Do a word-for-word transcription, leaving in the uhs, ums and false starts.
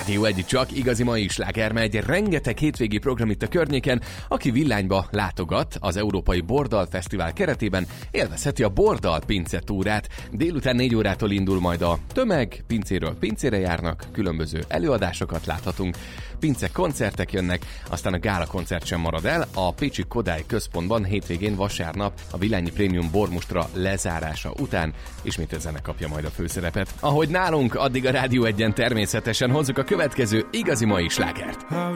Rádió egy csak igazi mai sláger megy, rengeteg hétvégi program itt a környéken, aki Villányba látogat az Európai Bordal Fesztivál keretében, élvezheti a Bordal pince túrát. Délután négy órától indul majd a tömeg, pincéről pincére járnak, különböző előadásokat láthatunk, pince koncertek jönnek, aztán a gála koncert sem marad el, a Pécsi Kodály Központban hétvégén vasárnap a Villányi Prémium Bormustra lezárása után ismét a zene kapja majd a főszerepet. Ahogy nálunk, addig a Rádió egyen természetesen hozzuk a következő igazi mai slágert.